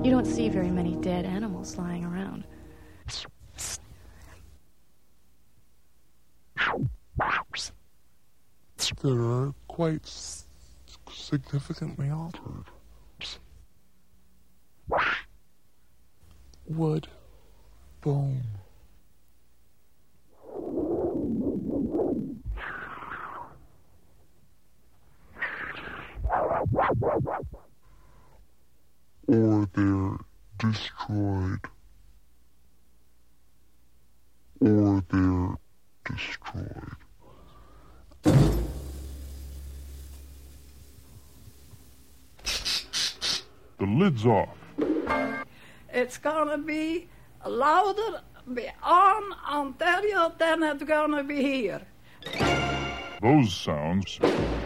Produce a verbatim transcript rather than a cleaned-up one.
You don't see very many dead animals lying around. They're quite s- significantly altered. Wood, bone. Or they're destroyed. Or they're destroyed. The lid's off. It's gonna be louder, be on Ontario than it's gonna be here. Those sounds